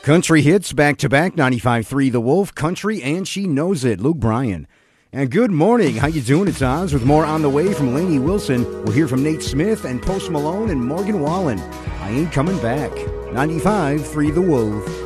Country hits back-to-back, 95.3 The Wolf, Country, and She Knows It, Luke Bryan. And good morning. How you doing? It's Oz with more on the way from Lainey Wilson. We'll hear from Nate Smith and Post Malone and Morgan Wallen. I Ain't Coming Back. 95.3 The Wolf.